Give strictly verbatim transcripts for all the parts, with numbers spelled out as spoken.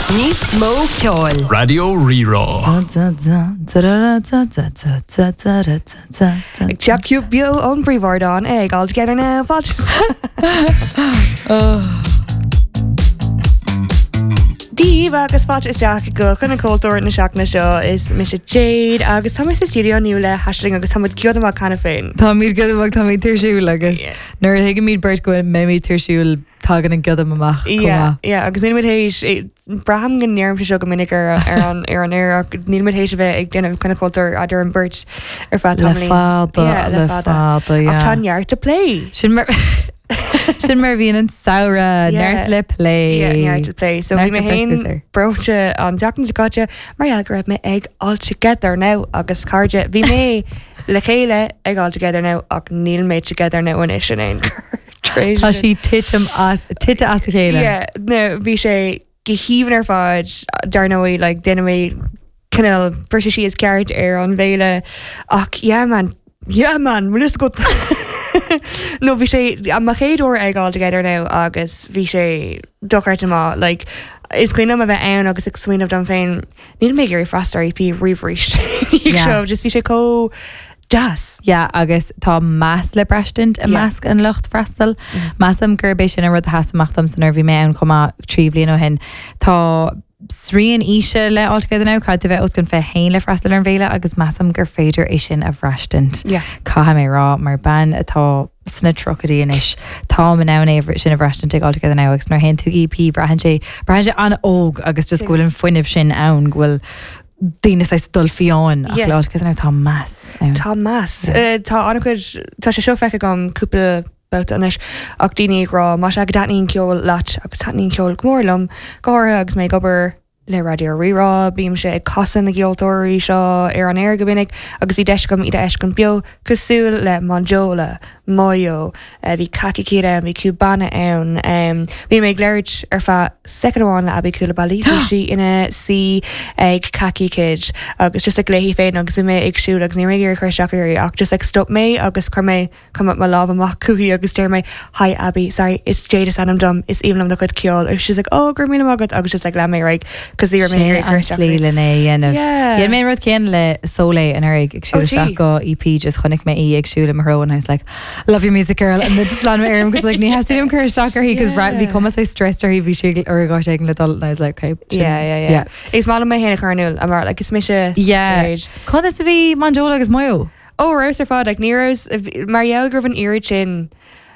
Níos mó ceáil. Radio Rerá. Ag teachú bio ón bríomhardán ag all together now, fáilte. Díomh agus fáilte is deach go chuna cultúir na seachna seo is Misha Jade agus tá sa studio nniu le hasling agus tá cead amach chana féin. Tá míad go amach tá míad tíirsúil agus nuair thuige míad beirt go mé míad tíirsúil tágan an gada amach. Yeah, yeah, agus níl hééis braham gan nearm seo go minic ar an ar an air níl hééis bheith ag déanamh chuna cultúir idir an beirt ar fad le fáda le fáda táneart a play. Sin mar sin mar bhíon an saora neart le play. Yeah, neart le play. So bhí mé hain brote an deachn gáte mar eag raibh me ag all together now agus cardide bhí mé le chéile ag all together now ach níl méid together now in is sin éon Tá sí titim as tite as a chéile. Yeah, no, bhí sé gehíomn ar fáid dar nóí like duine mé canal versus she is ceart ar an bhéile ach yeah man yeah man mu is go no bhí sé a ma chéadú ag all together now agus bhí sé dochart amá like is cuiine a bheith ann agus ag swinmh don féin níl mé gurí freistar í pí riomhríist seo just bhí sé có das. Ja, agus tá más le breistant a measc an lucht freistal. Measam gurbéis sin a rud hasamachtam san nervhí mé an comá trí bliain ó hin. Tá sríon ise le áiltead ná cad bheith os gon fé hain le freistal ar an bhéile agus measam gur féidir é sin a bhreistant. Caithe mé rá mar ban atá sna trocadaí inis. Tá man ná éh sin a bhreistant ag áiltead ná agus nar hen tú í pí brehan sé brehan sé an óg agus just ghfuil an foiinemh sin ann ghfuil Dine sais dul fiáin ach lá cos tá más. Tá más. Tá anchuid tá sé seo feice gom cúpla bouta anis ach daoine rá má se go daníon ceol leat agus taníon ceol gmórlam gáir agus mé gobar le Radio Rerá bím sé ag cosan na geoltóirí seo ar an air go minic agus bhí deis gom ide eis go bio cosúil le Manjola, Mayo, bhí cacicíre bhí cubana ann bhí mé gléirt ar fa secondháin le abí cúla bailí bhí si ina si ag cacicid agus just ag léhí féin agus mé ag siúil agus ní réidir chuir seachaí ach just ag stop mé agus chu mé cum má láh amach cuaí agus deir mé hi Abby, sorry, it's Jade anam dom is even am na chud ceol agus she's like oh gur mí agad agus just like le mé raig cos the mé an slí le né dhéanamh. Yeah, mé rud céan le Soleil an air ag siúil seach go E P just chunig mé í ag siúil am hró and I was like love your music girl and just lá mé airm cos like ní hasíim chuir seachar hí cos bhí cum sé stressar hí bhí si ar gáit ag le dul and I was like okay. Yeah, yeah, yeah. Is má mé héna chuirnúil a mar like is mé se yeah. Chud is a bhí Manjola agus Mayo. Oh, rás ar fád like níras Marielle gur an irid sin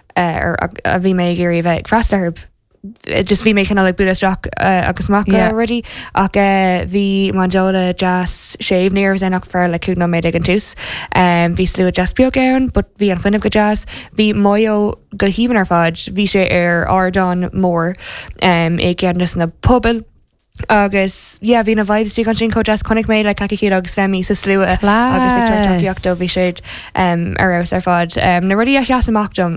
ar a bhí mé géirí bheith freistarb. Just bhí mé canna le buúla straach agus mac already ach bhí Manjola jazz séh níir éach fear le cúna méid ag an tús bhí slú jazz beag ann, but bhí an fuineh go jazz bhí Mayo go híban ar fáid bhí sé ar ardán mór ag ceannas na pobl agus yeah bhí na vibes tí an sin có jazz connic méid le cacicíad agus fémi sa slua agus ag tartaíochtó bhí séid ar ás ar fád na rudí a cheas amachtom.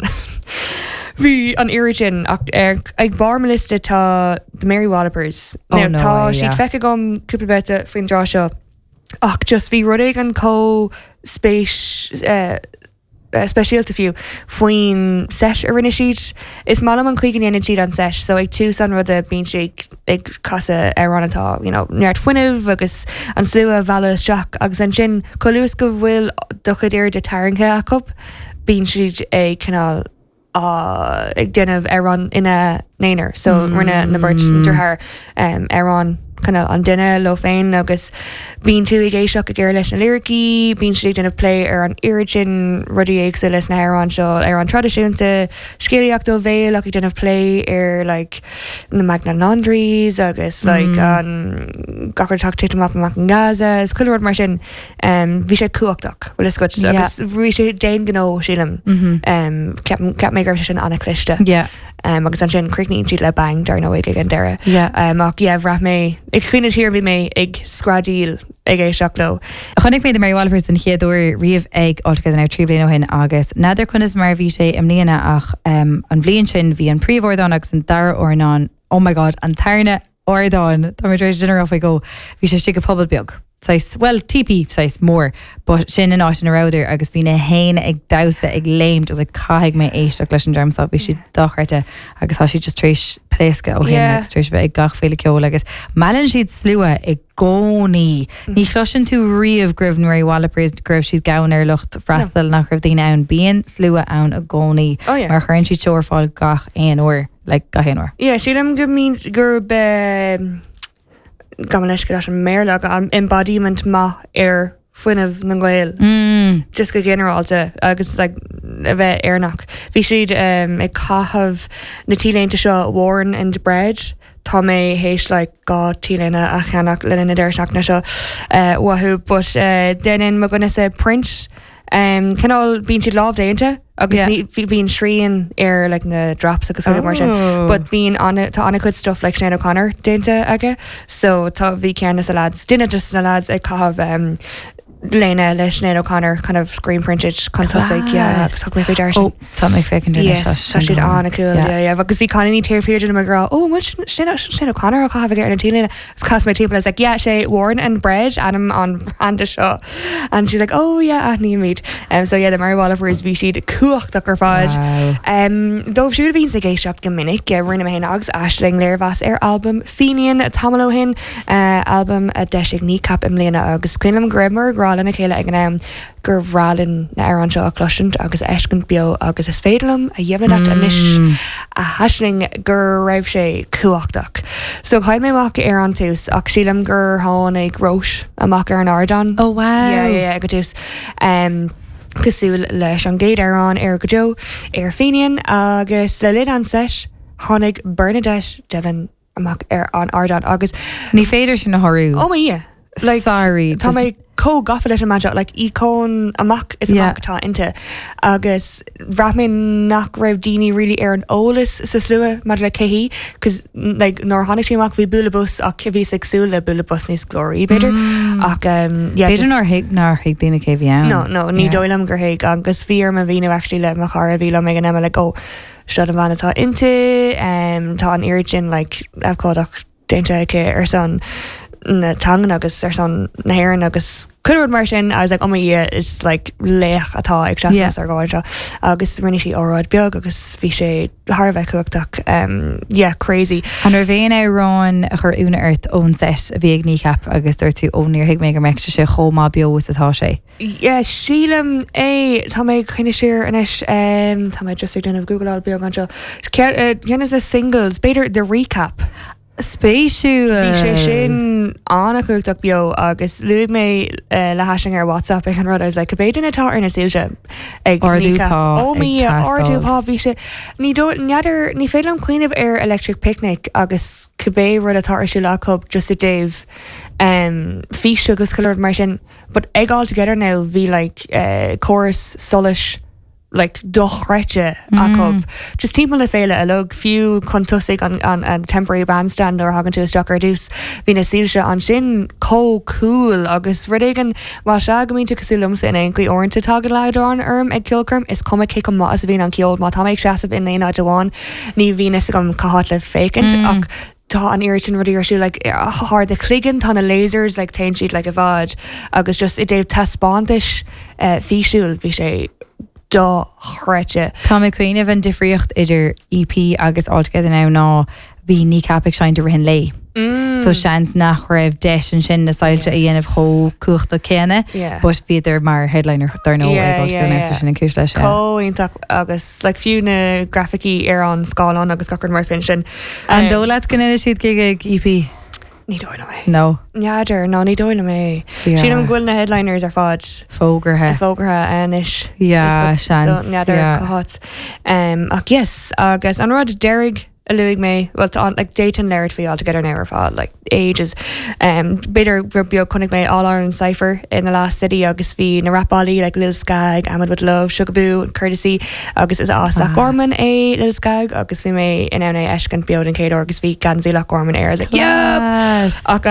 Bhí an irigin ag barmaliste tá the Mary Wallopers. Oh, no, tá yeah. siad feice gom cúpla beta faoin drá seo ach just bhí rudig an có spéis uh, uh, speisialta fiú faoin set a rinne siad is málam an chuigan éana siad an set so ag tú san rud a bín si ag casa ar an atá you know, neart fuineh agus an slua bhela seach agus an sin choús go bhfuil do chud ir de tairncha a cup bín siad ag canál Uh, ag déanamh ar an ina néanaar so mm. rinne na burt dúthar um, ar an kind an duine lo féin agus bín tú ag éiseach a ggéir leis na lyricí bín si déanamh play ar an irigin rudí éagsa leis na ar an seo ar an tradiisiúnta scéalaíocht ó bhéil ach ag déanamh play ar like na Magna Laundries agus like mm. an gachar tucht amach amach an Gaza is chuileúir mar sin um, bhí sé cuachtach bhfuil is go yeah. agus bhí sé déan gó sílam mm-hmm. um, ceap mé gur sin anna cliste yeah. um, agus an sin cricnín siad le bang dar nó ag an deire yeah. um, ach yeah, bhrah mé ag chuine tíir bhí mé ag scradíl ag é seach lo. Chonig mé de Mary Wallopers den chéadúir riamh ag áiltead ar trí bliain ó hin agus nadidir chun is mar bhí sé im líana ach um, an bblion sin bhí an príomhórdáin agus an dara ornán oh my god an tarna ordáin tá mé drééis general go bhí sé si go pobl beag sais, well T P sais mór but sin in áit in aráidir agus bhí na héine ag dasa ag léimt as a caiig mé éisteach leis an germsá bhí si dochreite agus tá si just tríéis pléisce ó Yeah. hin tríéis bheith ag gach féle ceol agus mean siad slua ag gcónaí ní chluisin tú riamh gribh nuair Wallapris gribh siad gaan ar lucht freistal nach raibh daoine ann bíon slua ann a gcónaí Oh, yeah. mar chuann siad seoir fáil gach éon uair le gach éon uair. Yeah, sílam go mín gur be gaman leis go an méle an embodiment má ar fuiineh na ghil. Mm. Just go generalte agus like, a bheith airnach. Bhí siad um, ag caithfh na tílénta seo Warren and Bread. Tá mé hééis le gá tíléna a cheannach le na deirseach na seo uh, wahú, but uh, denin mo gona sé print um, canál bín siad láh déinte agus Yeah. ní bhí- bhín sríon ar like, na drops agus oh. mar sin, Oh. but bín anna tá anna chud stuff like Sinead O'Connor déinte aige, so tá bhí ceanna sa lads. Duine just na lads ag caithfh um, Lena le Sinead O'Connor kind of screen printed contasig yeah Class. so mé fé Oh, tá mé fécin yes tá siad anna cool yeah yeah agus bhí caní tíirfir in gra oh mu Sinead O'Connor a caithfh ar an tílína cos my table is like yeah sé Warren and Bread and I'm on Branda seo and she's like oh yeah a ní míid um, so yeah the Mary Wallace is bhí siad cuacht ar fád um, dómh siúd bhín sa géisioach go minic ge rinne mé agus Aisling léirhas ar album Fenian tamalo hin uh, album a deisiigh ní cap im léana agus cuilam grimmer grálan na chéile ag an gur bhrálinn na ar an seo a cloisiint agus eiscint bio agus is féidirlam a dhéimnacht a níis a Aisling gur raibh sé cuachtach. So chaid mé amach ar an tús ach sílam gur tháinig Rois amach ar an ardan. Oh wow. Yeah, yeah, yeah, go tús. Um, cosúil leis an géad ar an ar go jo ar Fenian agus le lid an seis tháinig Bernadette Devon amach ar an ardan agus Ní féidir sin na horú. oh my yeah. Like, sorry. Tá mé có gafa leis an maid like icón amach is Yeah. amach tá inte agus bhreath mé nach raibh daoine really ar an ólas sa slua mar le céhí cos like nóir tháinig sé amach bhí bulabus ach bhí agsú le bulabus níos glóí beidir ach um, yeah, Féidir just- nar hiig nar hiig dtína cé bhíán. No, no, ní dóilem gur héig agus bhíar ma bhíine actually le mar chara bhí le mé an le go seo an bhana tá inte um, tá an irigin like abcódach déinte aice ar son na tangan agus ar son na hhéan agus chuúd mar sin I was like oh my yeah it's like léach atá ag Yeah. seaas ar gáil seo agus rinne sí óráid beag agus bhí sé Harbheith cuachtach um, yeah crazy An ar bhéon érán a chur úna airt ón set a bhí ag ní cap agus dúir tú óníor hiig mé gur meiste sé chomá bios atá sé. yeah sílam é tá mé chuine siir inis um, tá mé just ag denmh Google á beag an seo cean is a singles beidir the recap Spéisiú Bhí sé sin anna chuúach bio agus luigh mé uh, le hasing ar WhatsApp ag an rud is like béidir atá ar na síúte ag Ardúpá ó mí ag ardúpá tastáils. bhí sé ní dó neadidir ní féidir an cuioineh ar Electric Picnic agus cabbé rud atá ar siú lecob just a Dave um, fís agus colour mar sin but ag all together now bhí like uh, chorus solis like dochreite a cub. Just timp le féile a lug fiú contusig an, an, an temporary bandstand or hagan tú a stock ar dús hí na síilse an sin có cool agus rudigan má se go mínta cosúlum sin é chuí orintanta tagad leidán orm ag kilcurm is cum cé má as a bhín an ceol má tá méid seaamh in éana deháin ní bhí gom cahat le fécint ach tá an iritin rudí ar siú like hard the cligan tá na lasers like tain siad like a bhd agus just i déh taspáis uh, fíisiúil bhí sé do chreite. Tá mé cuioineh an difriocht idir E P agus altogether ná ná bhí ní capig sein de rihin lei. Mm. So seans nach raibh deis an sin na sáilte a dhéanamh cho cuachta céine, Yeah. but bhíidir mar headliner dar nó Yeah, ag yeah, altogether yeah. sin an cúis leis. Cóíntaach agus like fiú na graficí ar an scáán agus gachar mar fin sin. An dólaat gannne siad gig ag E P? Ní dóile mé. No. Neadidir, ná ní dóile mé. Yeah. Sin am ghfuil na headliners ar fád Fógarthe. fógartha anis. Yeah, seans, Neadidir yeah. cahot. Um, ach yes, agus an rud derig a luig mé, well tá an like Dayton Laird fi altogether now ar fád like ages. Um, Beidir rubio connig mé All Ireland Cypher in the last city agus fi na rapáí like Lil Skag, Ahmed with Love, Sugaboo, Courtesy agus is as Ah. Lach Gorman é Lil Skag agus fi mé in anna eiscint beod an céad agus fi ganzi Lach Gorman air. I was like, yep! Yes. Ach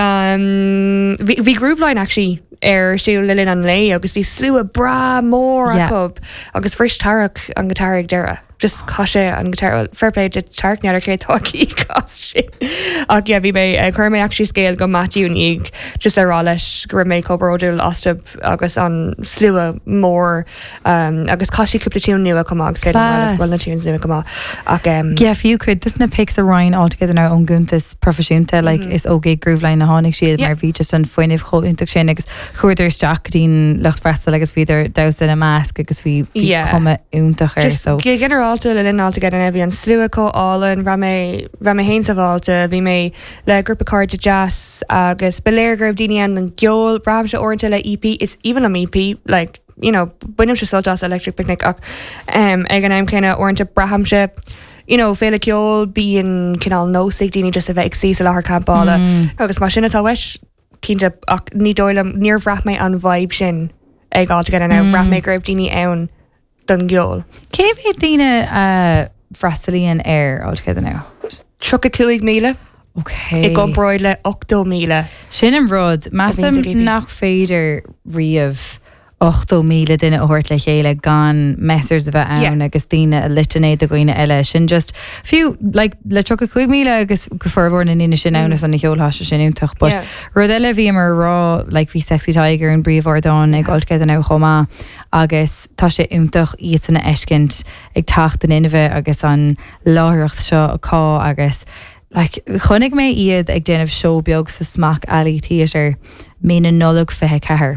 um, vi, vi Grooveline actually ar siú lilin an lei agus vi slú a bra mór Yeah. a cub agus first tarach an guitar ag dera just cosise an guitar fairplay de tarnear ché táí cos sin ach yeah, bhí mé chuir mé actually scéal go matún ag just ará leis gur mé cobróúil ostab agus an slua mór um, agus cosí cupplatíún nua cum agus féidir bhil na túúns nua cum ach um, yeah, if you could this na picks a Ryan altogether now on guntas profisiúnta like mm-hmm. is ógé grúhlein na hánig siad mar bhí just an foioineh choúntaach sin agus chuidir Jack dín lecht freistal agus bhíidir dasan a másc agus bhí chuma úntaach ar so Ge generalta le linálta gan an bhí an slua cóálan ra mé ra mé héin saháilta bhí mé le grúpa card de jazz agus beléir gurbh daine an geol bram se orintanta le E P is even am E P like you know bunim se sol jazz electric picnic ach um, ag an aim cinna orintanta brahamse you know féle geol bíon cinál nósigh daine just a bheith ag sí sa lethar campála mm. agus mar sinna tá weis cínte ach ní dóilem níor bhreath mé an vibe sin ag áilta gan an bhreath mé gurbh daine ann don geol. Cé bhí daine uh, freistalíon air áilta gan now? Tro a cuaig míle. Okay. I go broid le ochtó míle. Sin an rud, massam nach féidir riamh ochtó míle duine óhairt le chéile gan messers a bheith ann yeah. agus daine a litanéid a goine eile sin just fiú like, le tro a chuig míle agus go forhór na níine sin annas an na cheolthasa sin úntaach but yeah. rud eile bhí mar rá like, bhí Sexy Tiger an bríomhhardáin ag oltgeid an á chomá agus tá sé úntaach iad sanna eiscint ag tacht an inmheh agus an láthreacht seo cá agus like, chunig mé iad ag déanamh show beag sa smach alley theatre mé na nullag fithe cethir.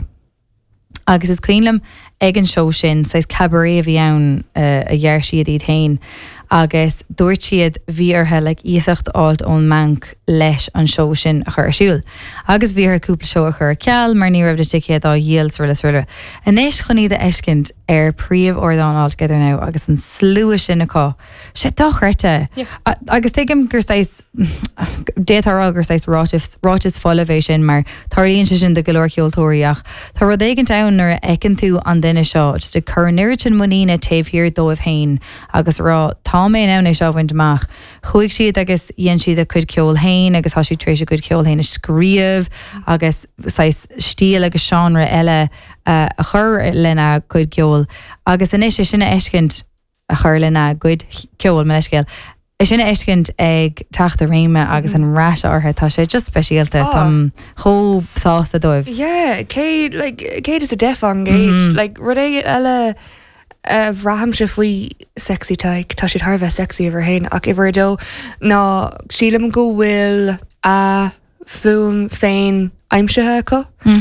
Agus is cuiinlam ag an show sin sais cabaret a bhí ann uh, a dhear siad iad hain agus dúirt siad bhí orthe le íosacht áilt ón manc leis an show sin a chur siúil. Agus bhí ar cúpla show a chur ceall mar ní raibh de ticéad á díal suirla suirla. Inis chun iad a eiscint ar príomh ordáin altogether now agus an slua sin aá. sé dochreite. Yeah. Agus tuigim gur sais détarrá gur sais rátis followé sin mar tarlíonn sin de golóir ceoltóiríach. Tá rud éigen town nar ecin tú an duine seo just a chur nuirt sin muína taobhhir dóibh hain agus rá tá mé an seo bhaint amach. Chuig siad agus dhéon siad a chud ceol hain agus tá si trééis a chud ceol hain a scríomh agus sais stíl agus seanra eile uh, a chur lena chud ceol agus inis sinna eiscint a chur lena good ceol me leiscéil. Is sinna eiscint ag tacht a réime agus an ráis orthe tá sé just speisialta tam cho sásta dóibh. Yeah, cé like cé is a def an gauge like rud é eile Uh, bhraham se faoi sexy taig tá siad thar bheith sexy ar hain ach ibar dó ná sílam go bhfuil a fum féin aimsethe acu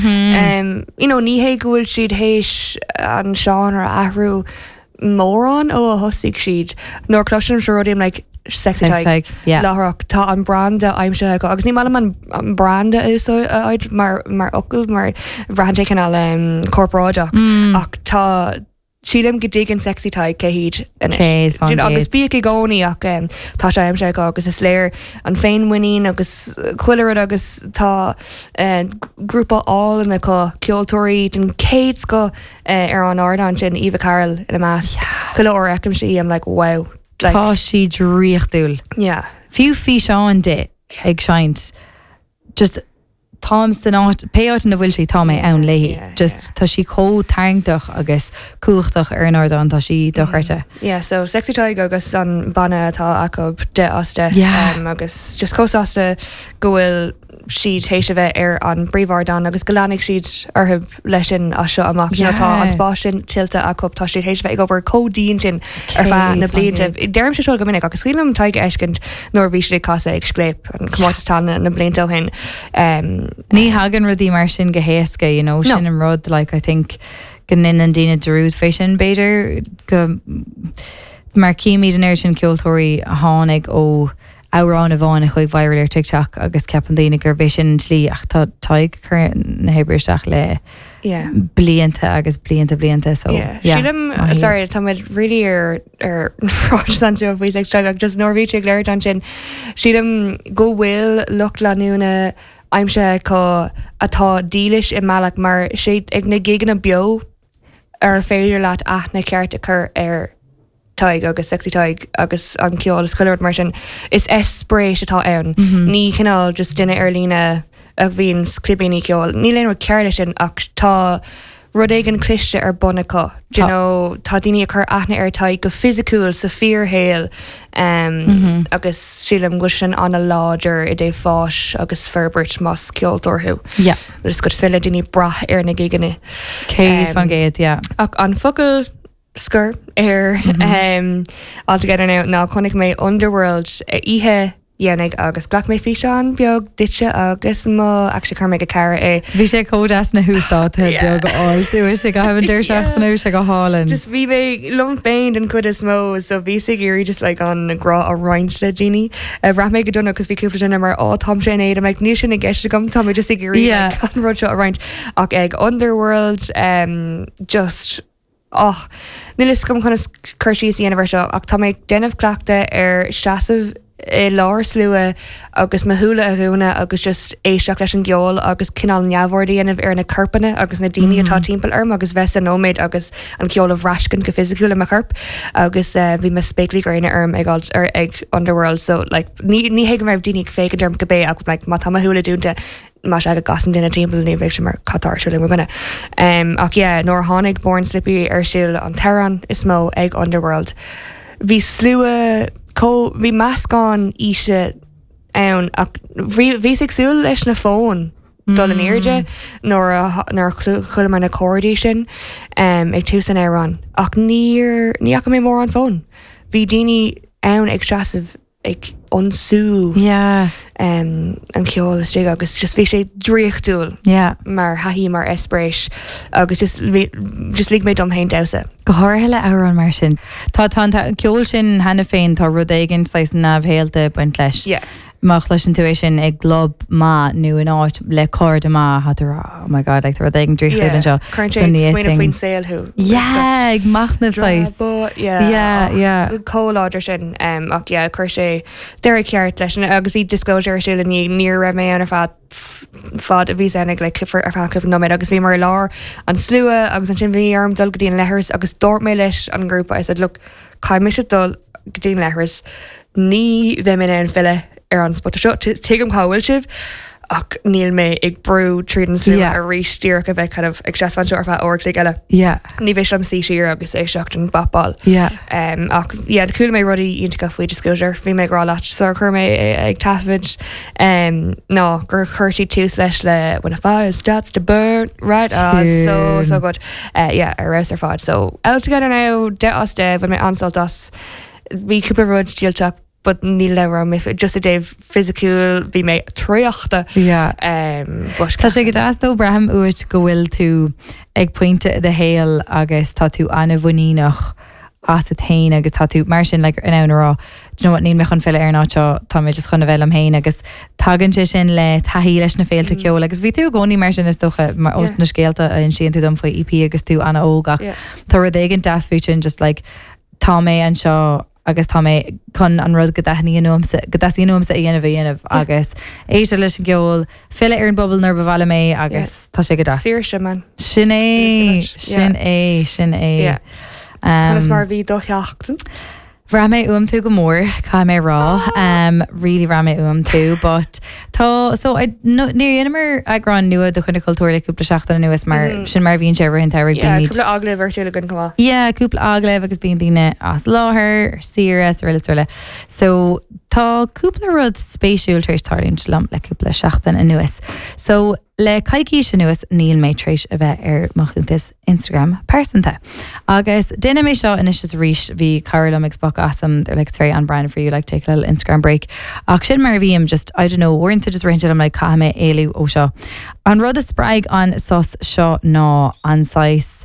um, you know, ní hé gohfuil siad héis an seán ar ahrú mórán ó a thosaigh siad nóir cloisiom se rudaim like sexy taig láthach tá an branda aimsethe acu agus ní mala an, an branda is áid mar mar ocul mar bhrahan canal um, corporáideach mm. ach tá sílim go dtí an sexy taig céhíd agus bí i gcóí ach um, tá sé aimse agus is léir an féinmhaín agus chuilead agus tá uh, grúpa áil na có ceoltóirí den céad go uh, ar an ádan sin Eva Carroll in a más chuile ó eicem si am like wow like, tá si dríochtúil yeah. Fiú fi seán de ag seint just Tom san áit péáit na bhfuil si tá mé ann lei just tá si có taingdach agus cuachtach ar an ardán tá si docharte. Yeah, so sexy taig agus an banna atá acu de asta yeah. um, agus just cóáasta go bhfuil siad tééis a bheith ar an bríomhhardáin agus golánig siad arthb leis sin a seo amach yeah. tá an spá sin tilta acu tá siad hééis bheith gobar códíon sin ar bhe na blianta. Deirm se seo go minic agus cuilam taige eiscint nóir bhí sé casa ag scléip an cumátána na blianta hin. Um, Ní hagan rudí mar sin go héasca, you know, sin no. an rud, like, I think ganin an dína derúd fé sin beidir go mar cíimiid an air sin ceoltóirí a tháinig ó árán a bháin a chuig bhair ar TikTok agus ceapan daoine gur bhé sin slí ach tá taig chur na hebristeach le yeah. blianta agus blianta blianta so yeah. yeah. Sílim, uh, sorry, tá muid really ar ar ráis an tú a bhís ag streag ag just nóirvíte ag léir an sin sílim go bhfuil lucht leúna aimse có atá dílis i meach mar sé ag na gigan na bio ar féidir leat aithna ceart a chur ar taig agus sexy taig agus an ceol is chuileir mar sin is es spray atá ann mm-hmm. ní canál just duine ar lína a bhíon clibíní ceol ní léon ceirla sin ach tá rud éigen cliste ar bunacha. Do you know, tá daoine chur aithne ar taid go physical sa fearhéal um, agus sílam go sin anna láidir i dé fáis agus ferbert mas ceoltorthú. Yeah. Is go fila daoine brath ar na giganna. Céis fan géad, yeah. Ach an focail scur ar um, altogether now ná chunig mé Underworld uh, ihe dhéananig agus gglach mé fi seán beag ditse agus má actually chu mé go cara é. Bhí sé códas na hústáta beag go áil tú is go hahann dúir seachtainú se go hálan. Just bhí mé lump béin an chud is mó so bhí sé géirí just like an grá a roiint le Jeannie. Uh, Ra mé go donna cos bhí cúpla sinna mar á tom sé éiad am like níos sin na gceiste gom tá mé just sé géirí Yeah. an rud seo a roiint ach ag Underworld um, just oh, níl is gom chuna chuirsí í anna seo ach tá mé denmh cleachta ar seasamh i lár slua agus mahúla a rúna agus just éisteach leis an geol agus cinál neamhhordaí anamh ar na carpanna agus na daoine atá timpeall arm agus bheits an nóméid agus an ceol a bhreiscin go physiciúil a carp agus uh, bhí me spéclaí goine arm ag, ar, ag Underworld so like, ní, ní héag raibh daoine féic an derm go bé ach like, má tá mahúla dúnta má se go gasan duna timpeall ní bhéh sem mar catar siúla mar gona um, ach yeah, nóir tháinig born slippy ar siúil an Terran is mó ag Underworld bhí slua có bhí meascán ise ann ach bhí sigsúil leis na fón dul an éirde nóir chuil mar na cordí sin um, ag tú san éran ach níor ní mé mór an fón bhí daoine ann ag streasamh ag onsú Yeah. um, an ceol is stig agus just bhí sé dríochtúil Yeah. mar haí mar espréis agus just bhí- just lí mé dom hain dasa. Go háirthe árán mar sin. Tá tá ceol sin hena féin tá rud éigen sais nabhhéalta buint leis. Yeah. Mach leis an tuéis sin ag glob má nu in áit le cóir má hatar oh my god like rud éigen dríochtúil an seo. Current So rate ní swing éting- faoin saoil who. Yeah, ag machna sais. Yeah, Yeah, yeah. Cóláidir sin um, ach yeah, chuir sé deir ceart leis sin agus bhí disclosure siúil ní ní ra mé an fad fad a bhí ennig le cifar ar facup nóid agus bhí mar lár an slua agus an sin bhí arm dul go dtíon lehars agus dort mé leis an grúpa I said look caiimi se dul go dtíon lehars ní bheith mé an fille ar an spot seo tuigem cáhfuil sibh ach níl mé ag brú tríd an slua Yeah. a ríis tíach a bheith kind of ag seaán seo ar bheith orgla eile. Yeah. Ní bheith sem sí siar agus é seach an bapbal. Yeah. Um, ach, yeah, cool mé rudí ionta go faoi disclosure, bhí mé grá leat, so chur mé ag tafaid, um, no, gur chuirtí tús leis le when a fire starts to burn, right? Ah, so, so good. Uh, yeah, ar raibh ar fad. So, out together now, de as de, bhfuil mé ansalt as, bhí cúpla rud díalteach, but ní le me just a day physical bhí mé tríochta. Yeah. Um, but Tá sé go as dó braham uait go bhfuil tú ag pointe de héal agus tá tú anna bhuiínach as a tain agus tá tú mar sin le in anrá du what ní me chun fell ar náteo tá mé just chuna bhfuil am héin agus tagann sé sin le taí leis na féalta ceol agus bhí tú gcóí mar sin is docha mar os na scéalta an sin tú dom faoi E P agus tú anna ógach Yeah. Tá ru éigen das fú sin just like tá mé an seo agus tá mé chun an rud godaíomsa godaíomsa dhéanamh dhéanamh agus éiste leis an geol fiile ar an bobbal nar bhile mé agus tá sé go das. Sir se man. Sin é sin é sin é. Yeah. Hannes mar bhí docheachtan. Ra mé um tú go mór cha mé rá um, really ra mé um tú but tá so I no, ní inimir agrán nua do chuna cultúir le cúpla seachtain nuas mar sin mar bhíon sé hin teir Yeah, cúpla agla virtual gan cumá. Yeah, cúpla aglah agus bíon daine as láthair siras riile riile. So tá cúpla rud spéisiúil trééis tarlíonn lam le cúpla seachtain a nuas. So le caiicí sin nuas níl mé trééis a bheith ar mochúntas Instagram persanta. Agus duine mé seo inis is ríis bhí Carolum Xbox asam they're like it's very on brand for you like take a little Instagram break. Ach sin mar bhíam just I don't know we're into just range am like caime éliú ó seo. An rud is spraig an sos seo ná anáis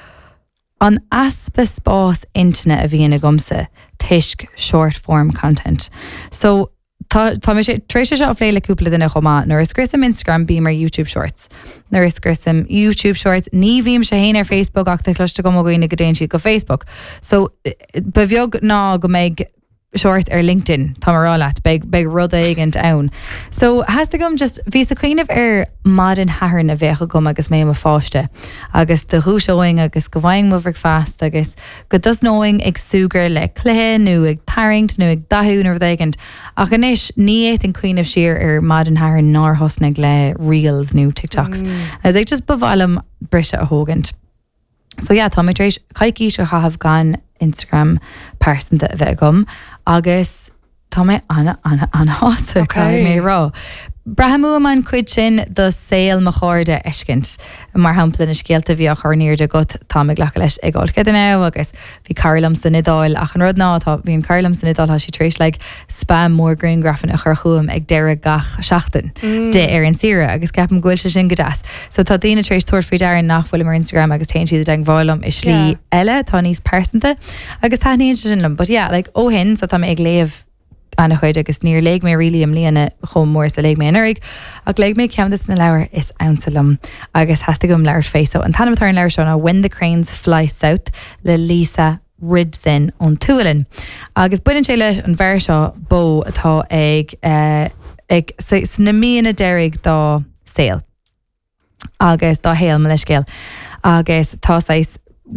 an aspa spás internet a bhíon a gomsa tuisc short form content. So tá tá mé sé trééis sé seo phléile cúpla duna chomá nuair is grisam Instagram bí mar YouTube Shorts. Nuair is grisam YouTube Shorts ní bhíam sé héin ar Facebook ach tá cloiste go mógaoine go déon siad go Facebook. So ba bheog ná go méid short ar LinkedIn tá marrá leat beg beg rud éigent ann. So has to gom just bhí sa cuioineh ar maidin hathair na bhecha gom agus mé a fáiste agus de rúseoing agus go bhhaing mufrach fast agus go dus nóing ag suúgur le clé nó ag taringt nó ag dathún ar bhéigent ach inis ní éit an cuioineh siar ar maidin hathair ná hosnig le reels nó TikToks. Mm. As ag just bhhailm brise a hógant. So yeah, tá mé éis caiicí se chahabh gan Instagram person de bheith gom agus tá mé anna anna anna hásta mé rá. Brahamú man cuid sin do saoil mo cháirde eiscint mar hamplan is scéalta bhí a chuirníir de got tá me ghlacha leis ag gáil ceanna agus bhí Carlam san idáil ach an rud ná tá bhí an Carlam san idáil si trééis le spam mór green grafan a chur chuam ag deire gach seachtain de ar an sire agus ceapan ghfuil se sin godas. So tá daine trééis tuair fao dear nachfuil mar Instagram agus te siad den bhilm is slí eile tá níos persanta agus tá níon sin lem, but yeah, like ó hin sa tá ag léamh anna chuid agus níor le mé rilí am líana chum mór sa le mé anig ag le mé ceantas na leabhar is ansalam agus heasta gom leir fééis an tanmtar an leir seánna When the Cranes Fly South le Lisa Ridson ón Tualin agus buinn sé leis an bhar seo bó atá ag ag na míana deirig dá saoil agus dá héal me leis céal agus tá sais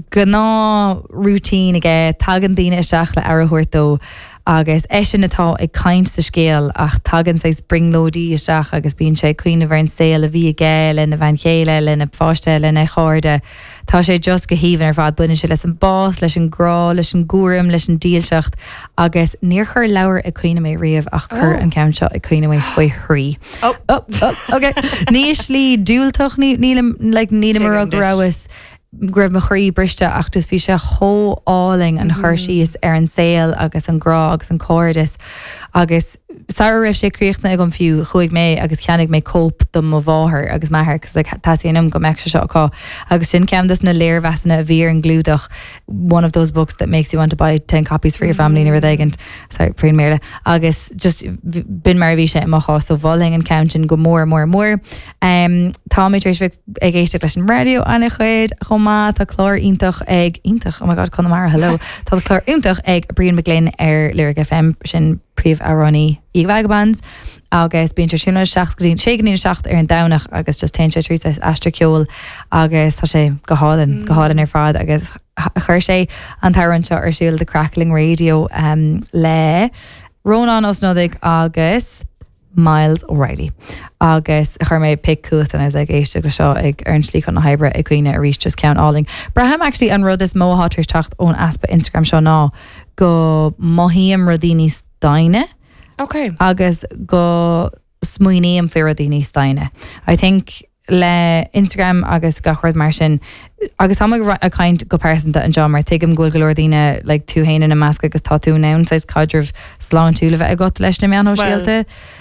gná rútín aige tagan daine isteach le airthuirtó agus é sin atá ag caint sa scéal ach tagan sais bringlódí isteach agus bíonn sé cuioine bhar an saoil a bhí a ggéil in na bhain chéile le na fáiste le na cháirde tá sé just go híhann ar fad buine sé leis an bás leis an grá leis an gúram leis an díalseacht agus níor chur leabhar a cuioine mé riamh ach chur an ceann seo a cuioine mé faoi thrí. Oh, oh, oh okay. Níos slí dúiltoch ní like ní mar a gráhas gribh mo choirí briste ach dus bhí sé hóáling an chuirsíos ar an saoil agus an grá agus an cóirdas agus sa raibh sé críochtna ag an fiú chuig mé agus cheannig mé cóp do mo bháthir agus maithir agus taíonm go meach se seo aá agus sin ceamdas na léirhesanna a bhír an glúdach one of those books that makes you want to buy ten copies for your family ní agant sorry frin méle agus just bin mar bhí sé imachá so bhling an countin go mór mór mór um, tá mé éis ag éiste leis an radio anna chuid chomá tá chlár ítach ag ítach oh my god chun mar hello tá chlár ítach ag Brian McGlynn ar Lyric F M sin príomh aróní ag vagabonds agus bíon sé sinna seach grín sé gníon seach ar an danach agus just ten sé trí astra ceol agus tá sé go hádan go hádan ar fád agus chuir sé an tarann seo ar siúil de Crackling Radio um, le Rónán os nódig agus Miles O'Reilly agus chur mé pic cuat an is ag éiste go seo ag ar an slí chun na hebre ag cuioine a rís just count alling. Braham actually an rud is mó hátir tacht ón aspa Instagram seo ná go mohíam rodíní Steine okay agus go smuoiníam fé rodíní Steine. I think le Instagram agus gachuird mar sin agus am a kind go persanta an John mar tuigim ghfuil go leordíine le tú héine na measca agus táú nán sais cadrih sláán túla bheith a got leis na meanó síalta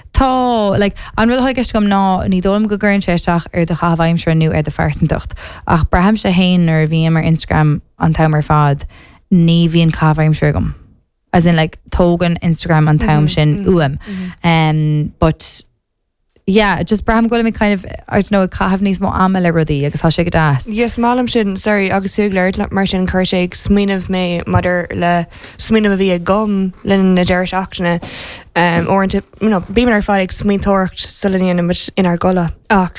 tá like an rud haigist gom ná ní dóm go gurn séisteach ar de chahaim se nu ar de farsantocht ach braham se héin ar bhí mar Instagram an tamar fad ní bhíon cabhaim segum as in like tógan Instagram an tam sin uam um, but yeah, just braham go me kind of I don't know a cahabh níos mó ama le rudí agus tá sé go das. Yes, málam sin, sorry, agus fiúg leir mar sin chuir sé ag smíanamh mé mother le smíanamh a bhí a gom lin na deir seachtainna um, orintanta, you know, bí mar fád ag smíntóirt suliníon in ar gola. Ach,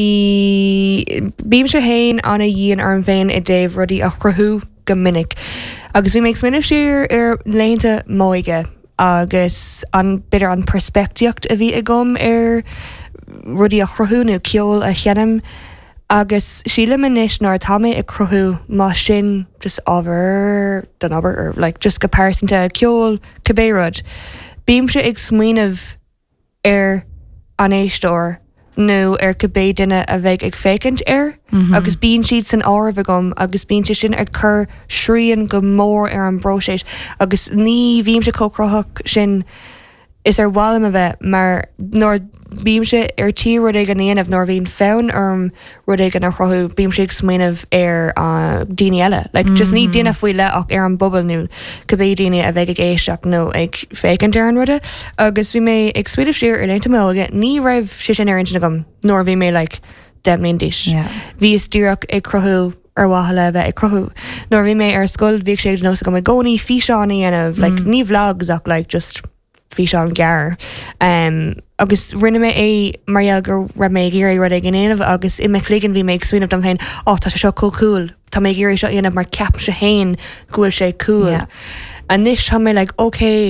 bhí bím se héin anna dhéon ar an bhéin i déobh rudí a chruthú go minic. Agus bhí méid smíanamh siar ar lénta móige agus an bitter an perspectiocht a bhí a gom ar rudí a chruthúnú ceol a cheanam agus síle manis nar táime i cruthú má sin just ábhar don ábhar or like just go persanta ceol cabbérod bím se ag smuoinmh ar an éistóir nó ar cabbé duine a bheith ag fécint ar mm-hmm. agus bíon siad san ábhar gom agus bíon si sin ar chur sríonn go mór ar an broséis agus ní bhím se cócrothach sin is ar bhlam a bheith mar nóir bím se ar tí rud ag an éanamh nóir bhíon fánn arm rud ag an chrothú bím se ag smaoinmh ar uh, daoine eile like mm-hmm. just ní duine faoi le ach ar an bubal nó cabbé daine a bheith ag éisteach nó ag fécint ar an ruide agus bhí mé ag spuidir siar ar leinta móige ní raibh si sin ar an sin agam nóir bhí mé like dead mé dis bhí is tíreach ag crothú ar wahala bheith ag crothú nóir bhí mé ar scoil bhíh sé nó go mé gcónaí físeánaí anamh like mm. ní vlogs ach like just bhí se an gear um, agus rinne mé é mariaal gur ra mé géirí rud ag gnéanamh agus i me clígan bhí méid swinmh am féin á tá se seo có cool tá mé géirí seo dhéanamh mar ceap se héin gúil sé cool a níos tá mé le ok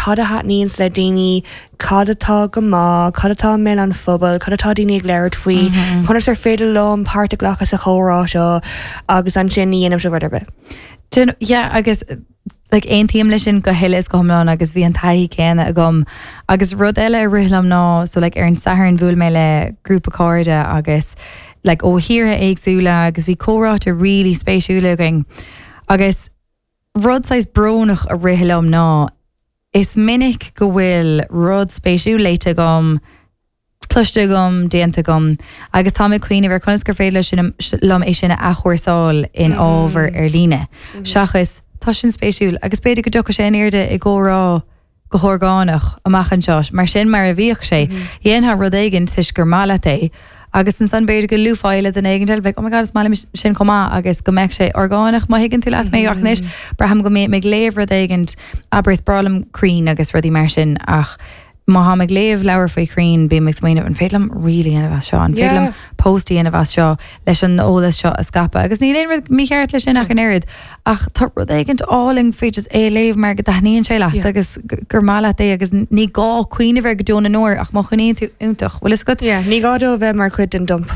cad a hat níos le daoine cad atá go má cad atá mé an phobal cad atá daoine ag léir faoi chunar ar féidir lom páirrta ghlachas a chórá seo agus an sin íanam se bhidir be. Dun, yeah, agus like ein tíam lei sin go hiiles go mná agus bhí an taí céanna a gom agus rud eile rilam ná so like ar an saharan bhúil mé le grúpa cóide agus like ó hire éagsúla agus bhí córáte really spéisiúla going agus rud sais brónach a rilam ná is minic go bhfuil rud spéisiú leite gom cluiste gom, déanta gom agus tá mé cuioine bhar conas gur féile sin lom é sinna a chuirsáil in ábhar ar líne. Seachas tá sin spéisiúil agus beidir go docha sé éirde i ggórá go thorgánach amachchan seos mar sin mar a bhíoh sé dhéonthe rud éigen tuis gur mála é agus an san beidir go lúfáile den éigen beh oh god mála sin comá agus go meic sé orgánach má higann tú leat mé achnis braham go mé me léomh rud éigent aber is bralam crín agus rudí mar sin ach má ha meg léomh leabhar faoi chrín bí mix maine an félam rilí ana bheith seo an félam postí ana bheith seo leis an ólas seo a scapa agus ní léon mí cheart lei sin nach an éad ach tá rud éigent áling fé just é léomh mar go daithníonn sé leat agus gur mála é agus ní gá cuioine bhar go dúna nóir ach má chuíonn tú úntaach bhfuil is go ní gádó bheith mar chud den dump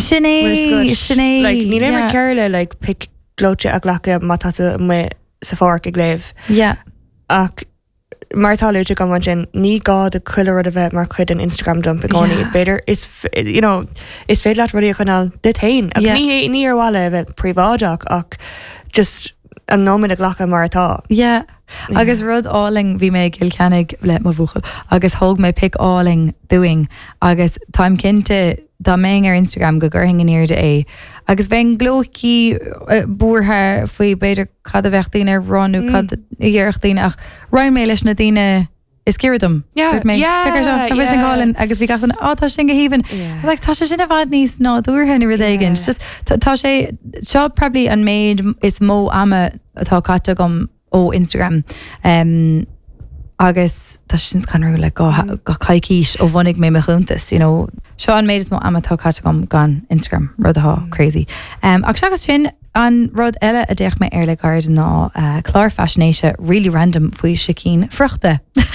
sinné sinné ní léon mar ceirle le pic glóte a ghlacha má táú mé sa fáric ag léamh ach mar táúte go man sin ní gá de chuile a bheith mar chud an Instagram dump gáí beidir is you know is féad leat rudí chunál dit hain ach ní ní ar bháile bheith príváideach ach just an nóid a ghlacha mar atá. Yeah. Agus rud áling bhí mé gil ceannig le má bhuachail agus thóg mé pic áling doing agus táim cinnte dá mé ar Instagram go gur hin de é agus bhein glóí búthe faoi beidir cad a bhechttíine ar ranú cad i dhearchtíine ach roiin mé leis na daine is ciirdum gáin agus bhí gatain átá sin go híhann tá sé sin a bhd níos ná dúrthe ru éigen just tá sé seo probably an méid is mó ama atá caite gom ó Instagram um, agus tá sin canú le go caiicís ó bhanig mé me chuntas you know seo an méid is mó amatá caite gom gan Instagram rud aá crazy um, ach segus sin an rud eile a déich mé ar le gard ná uh, chlár fashionéise really random faoi sicín fruchta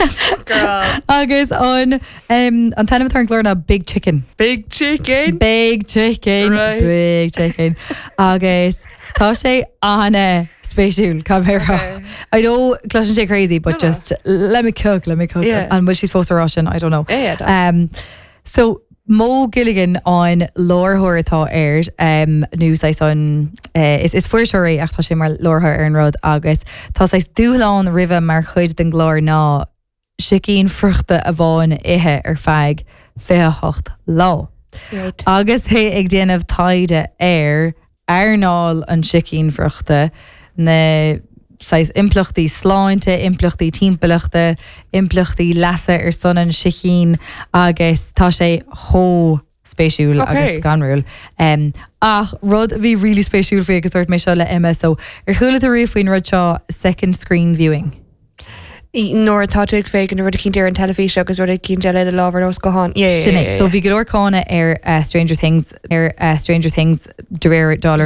agus an um, an tanmh tar an glór na big chicken big chicken big chicken right. big chicken agus tá sé anna spéisiúil camera. I know Clash and Jay crazy, but no, just let me cook, let me cook. Yeah. And was she supposed to Russian? I don't know. Yeah, um, so Mo Gilligan on Lore Horatá aired um, news I on uh, is is fuirseoirí ach tá sé mar Lortha ar an rud agus tá sais dúláán rive mar chuid den glór ná sicín fruchta a bháin ithe ar feig féhocht lá. Right. Agus hé ag déanamh taide air airnáil an sicín fruchta na sais impluchtaí sláinte, impluchtaí timpachta, impluchtaí lasa ar son an sicín agus tá sé cho spéisiúil okay. agus ganrúil. Um, ach rud bhí really spéisiúil fé agus dúirt mé seo le Emma, so ar chuúla a riomh faoin rud seo second screen viewing. Nor táteigh fé an rud cinn dear an telefíe agus rud cinn deile de lábhar os go háin. Sinné, so bhí go leor cána ar uh, Stranger Things ar uh, Stranger Things de réir dollar